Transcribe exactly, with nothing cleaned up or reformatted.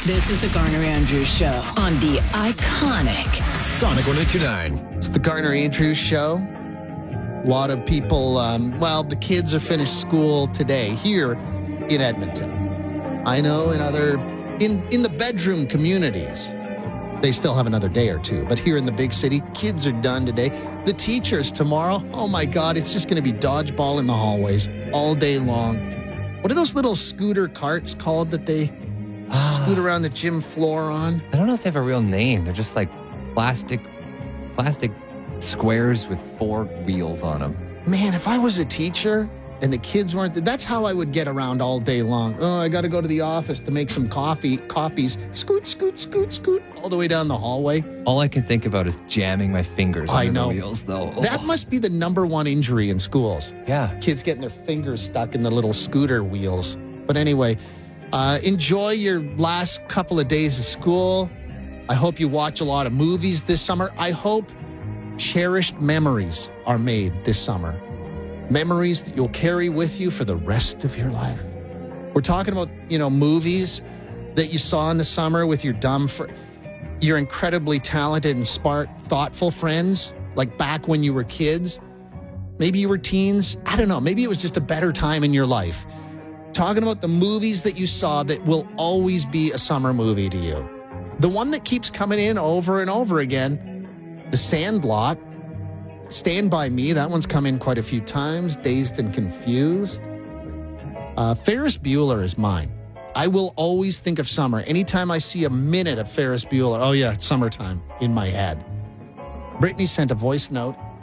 This is the Garner Andrews Show on the iconic Sonic one oh two nine. It's the Garner Andrews Show. A lot of people, um, well, the kids are finished school today here in Edmonton. I know in other, in, in the bedroom communities, they still have another day or two. But here in the big city, kids are done today. The teachers tomorrow, oh my God, it's just going to be dodgeball in the hallways all day long. What are those little scooter carts called that they scoot around the gym floor on? I don't know if they have a real name. They're just like plastic, plastic squares with four wheels on them. Man, if I was a teacher and the kids weren't, that's how I would get around all day long. Oh, I got to go to the office to make some coffee, copies. Scoot, scoot, scoot, scoot, all the way down the hallway. All I can think about is jamming my fingers I on know. the wheels, though. Oh. That must be the number one injury in schools. Yeah. Kids getting their fingers stuck in the little scooter wheels. But anyway, uh, enjoy your last couple of days of school. I hope you watch a lot of movies this summer. I hope cherished memories are made this summer. Memories that you'll carry with you for the rest of your life. We're talking about, you know, movies that you saw in the summer with your dumb, fr- your incredibly talented and smart, thoughtful friends, like back when you were kids. Maybe you were teens. I don't know. Maybe it was just a better time in your life. Talking about the movies that you saw that will always be a summer movie to you. The one that keeps coming in over and over again, The Sandlot. Stand By Me, that one's come in quite a few times. Dazed and Confused. Uh, Ferris Bueller is mine. I will always think of summer. Anytime I see a minute of Ferris Bueller, oh yeah, it's summertime in my head. Brittany sent a voice note.